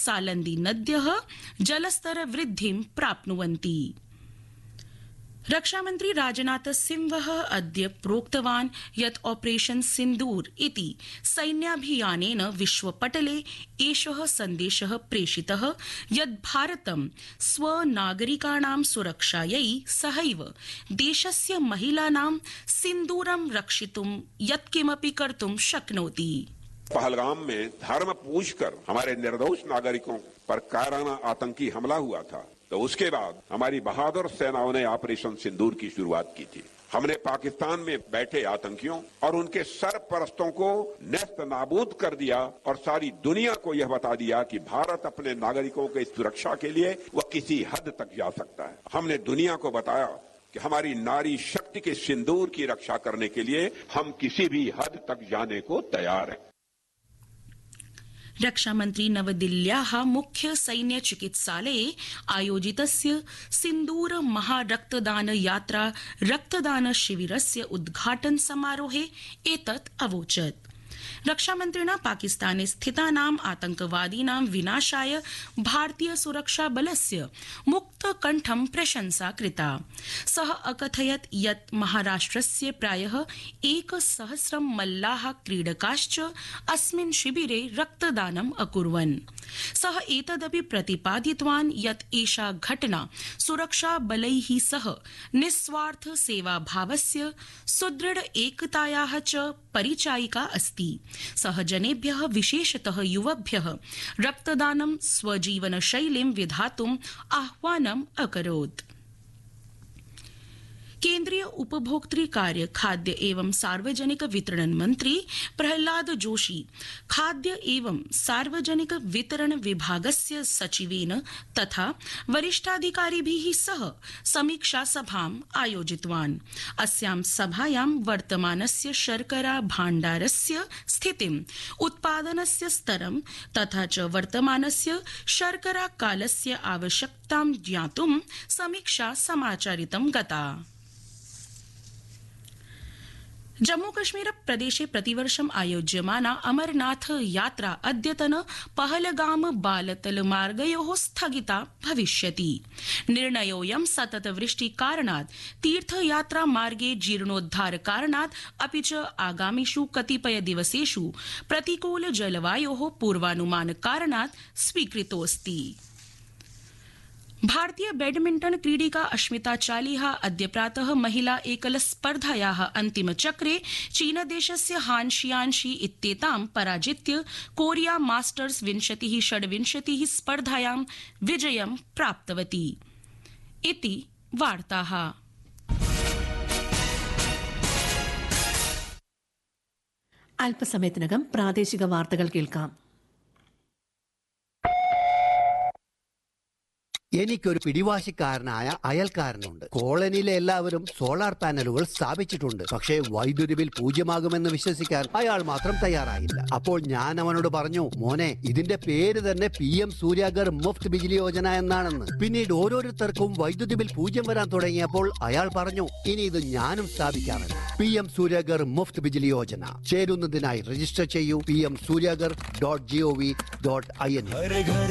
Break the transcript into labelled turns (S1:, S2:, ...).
S1: सालन्दी नद्यः जलस्तर वृद्धिं प्राप्नुवन्ति। रक्षामन्त्री राजनाथ सिंहः अद्य प्रोक्तवान् यत् ऑपरेशन सिन्दूर इति सैन्याभियानेन विश्वपटले एषः सन्देशः प्रेषितः यत् भारतं स्वनागरिकाणां सुरक्षायै सहैव देशस्य महिलानां सिन्दूरं रक्षितुं यत्किमपि कर्तुं शक्नोति।
S2: पहलगाम में धर्म पूछकर हमारे निर्दोष नागरिकों पर कायराना आतंकी हमला हुआ था, तो उसके बाद हमारी बहादुर सेनाओं ने ऑपरेशन सिंदूर की शुरुआत की थी। हमने पाकिस्तान में बैठे आतंकियों और उनके सरपरस्तों को नेस्त नाबूद कर दिया और सारी दुनिया को यह बता दिया कि भारत अपने नागरिकों की सुरक्षा के लिए वह किसी हद तक जा सकता है। हमने दुनिया को बताया कि हमारी नारी शक्ति के सिंदूर की रक्षा करने के लिए हम किसी भी हद तक जाने को तैयार हैं।
S1: रक्षामन्त्री नवदिल्ल्याः मुख्य सैन्य चिकित्सालये आयोजितस्य सिन्दूर महारक्तदान यात्रा रक्तदान शिविरस्य उद्घाटन समारोहे एतत् अवोचत्। रक्षामन्त्रिणा पाकिस्ताने स्थितानाम् आतंकवादीनां विनाशाय भारतीय सुरक्षा बलस्य मुक्तकण्ठं प्रशंसा कृता। सः अकथयत् यत् महाराष्ट्रस्य प्रायः 1,000 मल्लाः क्रीडकाश्च अस्मिन् शिबिरे रक्तदानम् अकुर्वन्। सः एतदपि प्रतिपादितवान् यत् एषा घटना सुरक्षा बलैः सह निस्वार्थ सेवाभावस्य सुदृढ एकतायाः च परिचायिका अस्ति। सः जनेभ्यः विशेषतः युवभ्यः रक्तदानं स्वजीवनशैलीं विधातुम् आह्वानम् अकरोत्। केन्द्रीय उपभोक्तृ कार्य खाद्य एवं सार्वजनिक वितरण मंत्री प्रहलाद जोशी खाद्य एवं सार्वजनिक वितरण विभागस्य सचिवेन तथा वरिष्ठाधिकारिभिः सह समीक्षा सभाम् आयोजितवान्। अस्यां सभायां वर्तमानस्य शर्करा भाण्डारस्य स्थितिम्, उत्पादनस्य स्तरं तथा च वर्तमानस्य शर्करा कालस्य आवश्यकतां ज्ञातुं समीक्षा समाचरितं गता। जम्मूकश्मीर प्रदेशे प्रतिवर्षम् आयोज्यमाना अमरनाथ यात्रा अद्यतन पहलगाम बालतल मार्गयोः स्थगिता भविष्यति। निर्णयोऽयं सततवृष्टिकारणात्, तीर्थयात्रा मार्गे जीर्णोद्धार कारणात् अपि च आगामिषु कतिपय दिवसेषु प्रतिकूल जलवायोः पूर्वानुमान कारणात् स्वीकृतोऽस्ति। भारतीय बैडमिण्टन क्रीडिका अश्मिता चालिहा अद्य प्रातः महिला एकल स्पर्धायाः अन्तिमचक्रे चीनदेशस्य हान शियान्शी इत्येतां पराजित्य कोरिया मास्टर्स 2026 स्पर्धायां विजयं प्राप्तवती। इति वार्ताः।
S3: അല്പസമയത്തിനകം പ്രാദേശിക വാർത്തകൾ കേൾക്കാം.
S4: എനിക്കൊരു പിടിവാശിക്കാരനായ അയൽക്കാരനുണ്ട്. കോളനിയിലെ എല്ലാവരും സോളാർ പാനലുകൾ സ്ഥാപിച്ചിട്ടുണ്ട്. പക്ഷേ വൈദ്യുതി ബിൽ 0 വിശ്വസിക്കാൻ അയാൾ മാത്രം തയ്യാറായില്ല. അപ്പോൾ ഞാൻ അവനോട് പറഞ്ഞു, മോനെ, ഇതിന്റെ പേര് തന്നെ PM സൂര്യാഗർ മുഫ്ത് ബിജ്ലി യോജന എന്നാണെന്ന്. പിന്നീട് ഓരോരുത്തർക്കും വൈദ്യുതി ബിൽ 0 വരാൻ തുടങ്ങിയപ്പോൾ അയാൾ പറഞ്ഞു, ഇനി ഇത് ഞാനും സ്ഥാപിക്കാറുണ്ട്. PM സൂര്യാഗർ മുഫ്ത് ബിജ്ലി യോജന. ചേരുന്നതിനായി രജിസ്റ്റർ ചെയ്യൂ. PMSuryagar.gov.in.